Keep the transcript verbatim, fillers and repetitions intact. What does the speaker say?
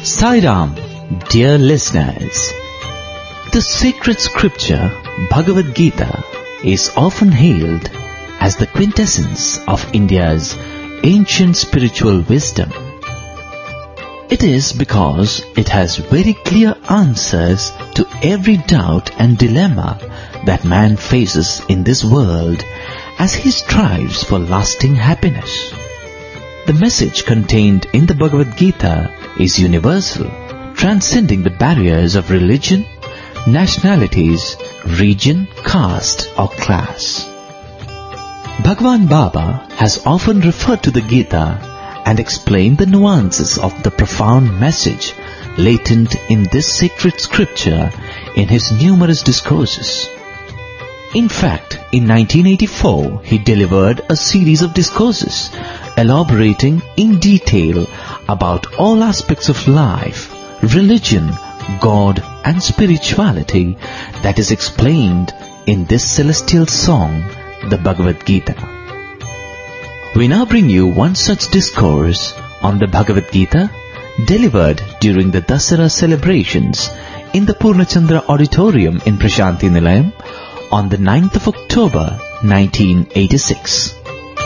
Sai Ram, dear listeners. The sacred scripture, Bhagavad Gita, is often hailed as the quintessence of India's ancient spiritual wisdom. It is because it has very clear answers to every doubt and dilemma that man faces in this world as he strives for lasting happiness. The message contained in the Bhagavad Gita is universal, transcending the barriers of religion, nationalities, region, caste or class. Bhagwan Baba has often referred to the Gita and explained the nuances of the profound message latent in this sacred scripture in his numerous discourses. In fact, in nineteen eighty-four, he delivered a series of discourses elaborating in detail about all aspects of life, religion, God and spirituality that is explained in this celestial song, the Bhagavad Gita. We now bring you one such discourse on the Bhagavad Gita delivered during the Dasara celebrations in the Purnachandra Auditorium in Prashanti Nilayam on the ninth of October nineteen eighty-six.